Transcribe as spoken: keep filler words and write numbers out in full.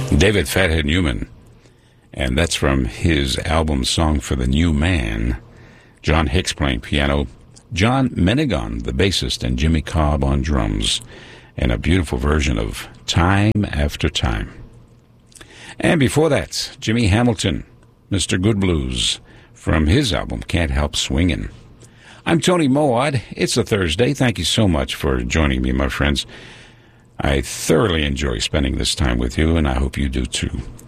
David Fathead Newman, and that's from his album Song for the New Man. John Hicks playing piano, John Menegon, the bassist, and Jimmy Cobb on drums, and a beautiful version of Time After Time. And before that, Jimmy Hamilton, Mister Good Blues, from his album Can't Help Swingin'. I'm Tony Moad. It's a Thursday. Thank you so much for joining me, my friends. I thoroughly enjoy spending this time with you, and I hope you do too.